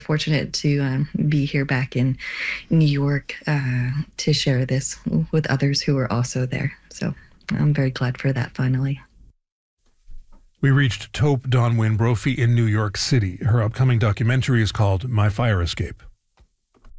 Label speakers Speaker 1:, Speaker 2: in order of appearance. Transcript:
Speaker 1: fortunate to be here back in New York to share this with others who were also there. So I'm very glad for that finally.
Speaker 2: We reached Taupe Dawn Wynn Brophy in New York City. Her upcoming documentary is called My Fire Escape.